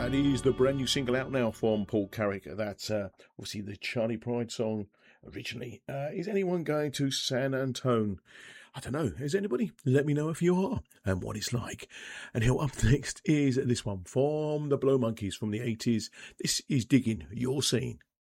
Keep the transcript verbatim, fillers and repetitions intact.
That is the brand new single out now from Paul Carrick. That's uh, obviously the Charlie Pride song originally. Uh, is anyone going to San Antone? I don't know. Is anybody? Let me know if you are and what it's like. And here up next is this one from the Blow Monkeys from the eighties. This is Digging Your Scene.